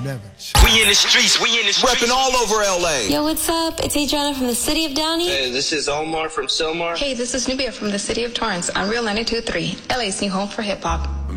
never. We in the streets, repping all over LA. Yo, what's up? It's Adriana from the city of Downey. Hey, this is Omar from Silmar. Hey, this is Nubia from the city of Torrance on Real 92.3, LA's new home for hip hop.